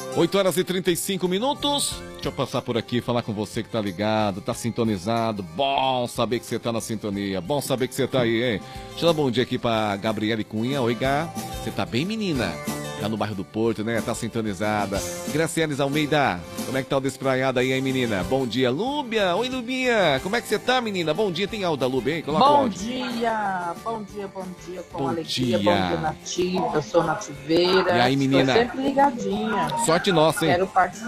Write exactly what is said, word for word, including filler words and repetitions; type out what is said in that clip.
oito horas e trinta e cinco minutos. Deixa eu passar por aqui, falar com você que tá ligado, tá sintonizado. Bom saber que você tá na sintonia. Bom saber que você tá aí, hein? Deixa eu dar um bom dia aqui pra Gabriele Cunha. Oi, Gá. Você tá bem, menina? Tá no bairro do Porto, né? Tá sintonizada. Gracienes Almeida, como é que tá o despraiado aí, hein, menina? Bom dia, Lúbia. Oi, Lubinha. Como é que você tá, menina? Bom dia. Tem áudio da Lúbia, hein? Coloca o Bom áudio. dia, bom dia, bom dia, com Bom alegria, dia. bom dia, Nativa, eu sou nativeira. E aí, menina? Estou sempre ligadinha. Sorte nossa, hein? Quero